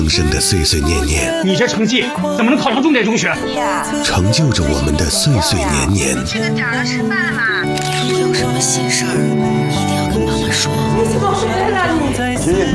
生的碎碎念念， 你这成绩怎么能考上重点中学？ 成就着我们的岁岁年年。 这个点了，吃饭啦！有什么心事儿，一定要跟妈妈说。 你怎么回来了你？